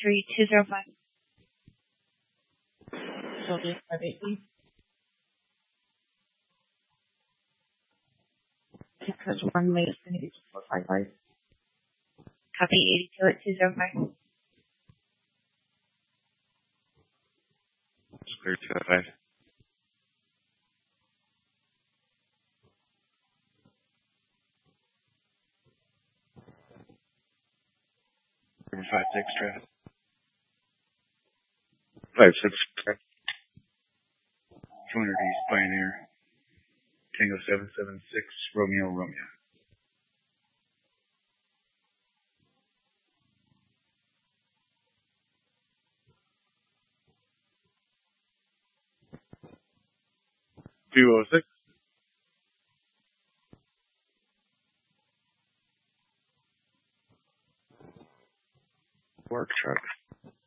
3205. Sylvia 580. Texas runway Infinity 455. Copy 82 at 205. Clear 205. Number 56 traffic. 56 traffic. 200 East Pioneer. Tango 776 Romeo Romeo. Two 06. Work truck.